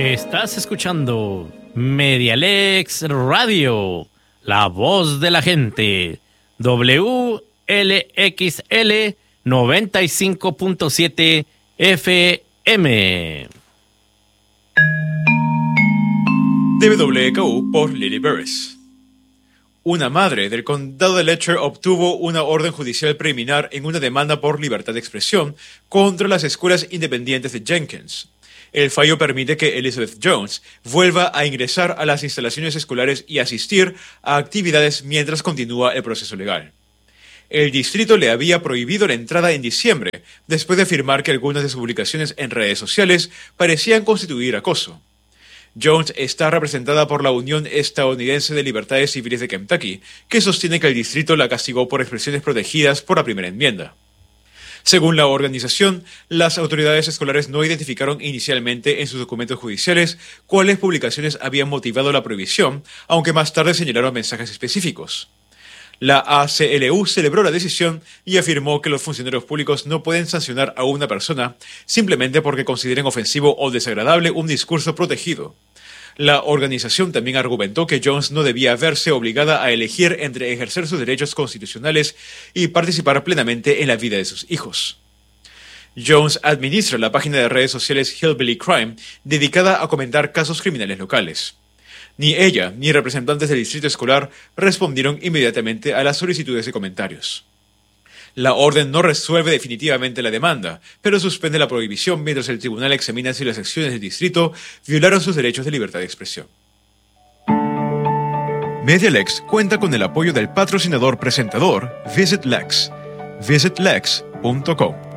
Estás escuchando Medialex Radio, la voz de la gente, WLXL 95.7 FM. WKU por Lily Beres. Una madre del condado de Letcher obtuvo una orden judicial preliminar en una demanda por libertad de expresión contra las escuelas independientes de Jenkins. El fallo permite que Elizabeth Jones vuelva a ingresar a las instalaciones escolares y asistir a actividades mientras continúa el proceso legal. El distrito le había prohibido la entrada en diciembre, después de afirmar que algunas de sus publicaciones en redes sociales parecían constituir acoso. Jones está representada por la Unión Estadounidense de Libertades Civiles de Kentucky, que sostiene que el distrito la castigó por expresiones protegidas por la primera enmienda. Según la organización, las autoridades escolares no identificaron inicialmente en sus documentos judiciales cuáles publicaciones habían motivado la prohibición, aunque más tarde señalaron mensajes específicos. La ACLU celebró la decisión y afirmó que los funcionarios públicos no pueden sancionar a una persona simplemente porque consideren ofensivo o desagradable un discurso protegido. La organización también argumentó que Jones no debía verse obligada a elegir entre ejercer sus derechos constitucionales y participar plenamente en la vida de sus hijos. Jones administra la página de redes sociales Hillbilly Crime, dedicada a comentar casos criminales locales. Ni ella ni representantes del distrito escolar respondieron inmediatamente a las solicitudes de comentarios. La orden no resuelve definitivamente la demanda, pero suspende la prohibición mientras el tribunal examina si las acciones del distrito violaron sus derechos de libertad de expresión. Medialex cuenta con el apoyo del patrocinador presentador Visit Lex. visitlex.com.